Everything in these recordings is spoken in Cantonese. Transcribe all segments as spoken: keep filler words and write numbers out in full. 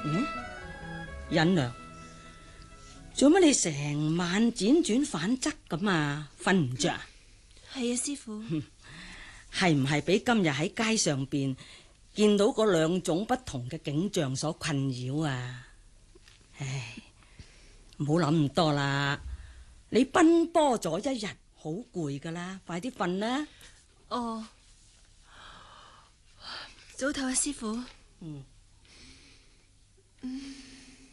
嗯，忍娘，做乜你成晚輾轉反側咁啊？瞓唔着啊？ 係啊，師傅。 係唔係俾今日喺街上邊見到嗰兩種不同嘅景象所困擾啊？唉，唔好諗咁多啦，你奔波咗一日，好攰噶啦，快啲瞓啦。 哦，早唞啊，師傅。 嗯。 嗯，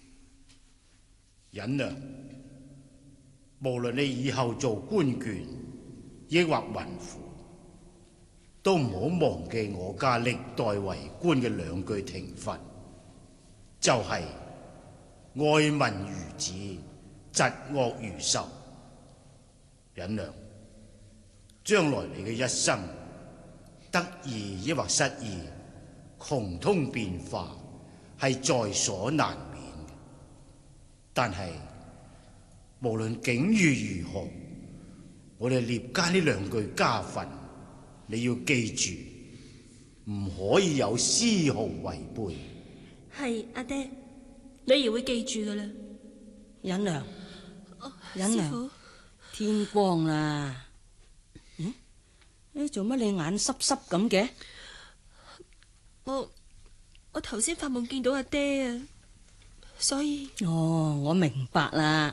忍娘，無論你以後做官眷，抑或雲父，都唔好忘記我家歷代為官嘅兩句庭訓，就係、是、愛民如子，疾惡如仇。忍娘，將來你嘅一生，得意抑或失意，窮通變化，係在所難免嘅。但係無論境遇如何，我哋聶家呢兩句家訓，你要記住，唔可以有絲毫違背。 係阿爹，女兒會記住噶啦。 忍娘， 哦、 忍娘， 師傅， 天光啦。嗯，你做乜你眼濕濕咁嘅？ 我我頭先發夢見到阿爹啊，所以哦，我明白啦。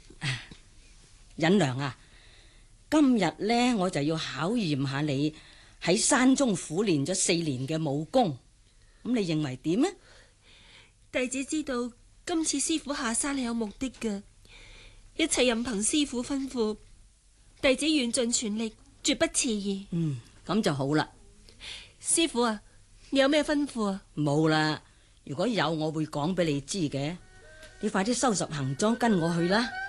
忍娘啊，今日呢，我就要考驗下你喺山中苦練咗四年嘅武功，咁你認為點啊？ 弟子知道今次師傅下山係有目的嘅，一切任憑師傅吩咐，弟子願盡全力，絕不遲疑。 嗯，咁就好啦。 師傅啊，你有咩吩咐啊？ 冇啦，如果有我會講俾你知嘅。你快啲收拾行裝跟我去啦。